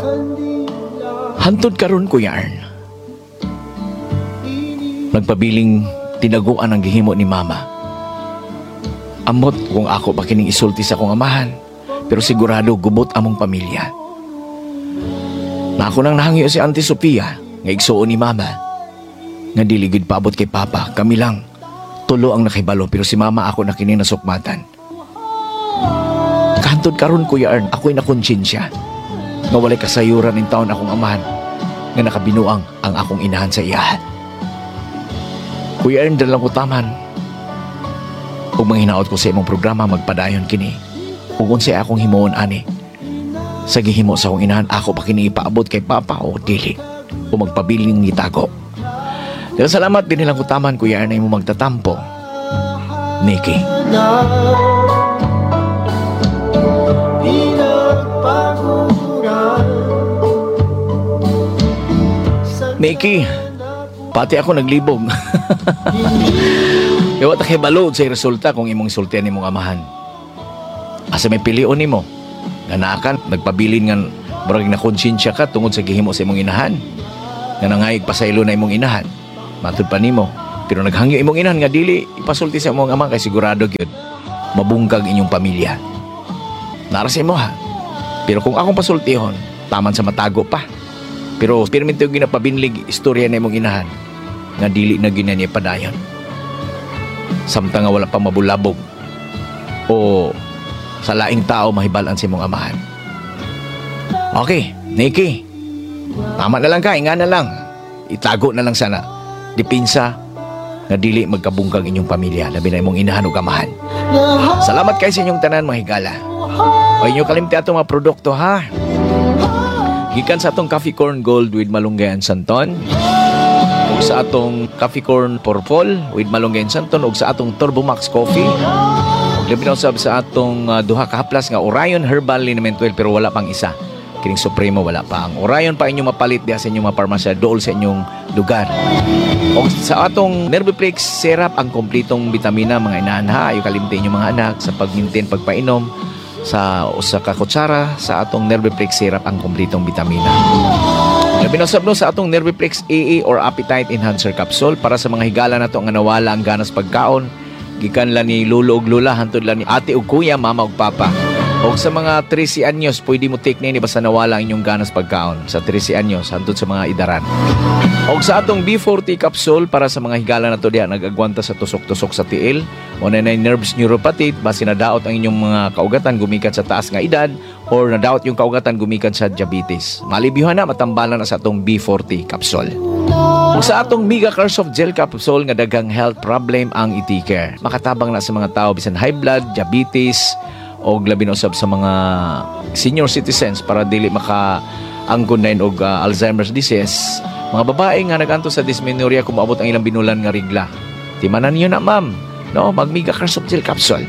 Hantod karon Kuya Arn, nagpabiling tinaguan ang gihimo ni Mama. Amot kung ako pa kining isulti sa akong amahan, pero sigurado gubot among pamilya. Na ako nang nahangyo si Auntie Sophia, nga igsuon ni Mama, nga diligid paabot kay Papa, kami lang. Tulo ang nakibalo, pero si Mama ako na kining nasukmatan. Kahantod karon Kuya Arn, ako'y nakonsensya nga walay kasayuran ng taon akong amahan nga nakabinuang ang akong inahan sa iyahan. Kuya Arn, dalang utaman ug manghinaot ko sa imong programa magpadayon kini ug unsay akong himuon ani sa gihimo sa akong inahan, ako pa kini ipaabot kay Papa o dili o magpabiling itago. Dahil salamat din nilang utaman Kuya Arn na imo magtatampo, Nikki. Nikki, pati ako naglibog. Iwa ta kay balod sa resulta kung imong sultihan imong amahan. Asa may pilion nimo? Ganakan nagpabilin nga murag na konsensya ka tungod sa gihimo sa imong inahan. Nga nangayig pasaylo na imong inahan. Matud pa nimo, pero naghangyo imong inahan nga dili ipasulti sa imong ama kay sigurado gyud mabungkag inyong pamilya. Nara sa imo ha. Pero kung akong pasultihon, taman sa matago pa. Pero pirminto yung ginapabinlig istorya na imong inahan nga dili na ginani padayon. Samtang nga wala pa mabulabog o sa laing tao mahibalan sa imong amahan. Okay, Nikki. Tama na lang ka, inga na lang. Itago na lang sana. Dipinsa nga dili magkabungkag inyong pamilya, labi na imong inahan ug amahan. Salamat kay sa inyong tanan mga higala. O inyo kalimti atong mga produkto ha. Gikan sa atong Coffee Corn Gold with Malunggay and Santon, ug sa atong Coffee Corn Purple with Malunggay and Santon, ug sa atong Turbo Max Coffee, ug labi na usab sa atong duha ka haplas nga Orion Herbal Liniment Oil, pero wala pang isa. Kining Supremo wala pa. Ang Orion pa inyong mapalit diha sa inyong mga parmasya dool sa inyong lugar. O sa atong Nerviplex Syrup, ang kompletong bitamina mga inahan ha. Ayo kalimti inyong mga anak sa pag-maintain pagpainom sa usa ka kutsara sa atong Nerviplex Syrup, ang kompletong bitamina. Binusab no sa atong Nerviplex AA or Appetite Enhancer Capsule para sa mga higala nato nga nawala ang ganas pagkaon, gikan la ni lolo ug lola hantod la ni ate ug kuya, mama ug papa. O sa mga 13 anyos, pwede mo take na basta nawala ang inyong ganas pagkaon sa 13 anyos hantod sa mga idaran. O sa atong B40 capsule para sa mga higala na to diha nagagwanta sa tusok-tusok sa tiil, o na nerves neuropathy, basi nadaot ang inyong mga kaugatan gumikan sa taas nga edad or nadaot yung kaugatan gumikan sa diabetes. Malibyuhan na, matambalan na sa atong B40 capsule. O sa atong Mega Carsoft Gel Capsule nga daghang health problem ang i-take. Makatabang na sa mga tao bisan high blood, diabetes, o labi na usab sa mga senior citizens para dili makaangkon na og Alzheimer's disease. Mga babae nga naganto sa dysmenorrhea kung maabot ang ilang binulan nga rigla. Timanan niyo na ma'am, no? Mag-Mega Carsoft Gel Capsule.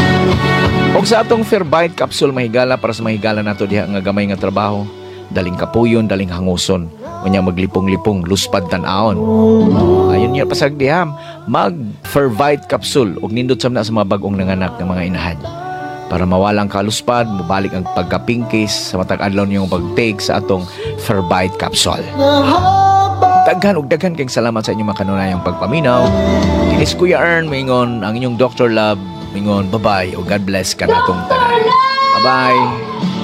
O sa atong Fairbite Capsule mahigala para sa mahigala nato diha nga gamay nga trabaho, daling kapuyon, daling hanguson, unya maglipong-lipong luspad tan-aon. Ayun niya pasag diha, mag-Fairbite Capsule ug nindot sam na sa mga bag-ong nanganak nga mga inahan. Para mawalang kaluspad, mabalik ang pagka-pinkis sa matag adlaw niyong pag-take sa atong Fairbite Capsule. Daghan ug daghan kayong salamat sa inyong makanunayang pagpaminaw. Kinis Kuya Arn, mingon ang inyong Dr. Love, mingon bye-bye o God bless ka natong tanan. Bye-bye.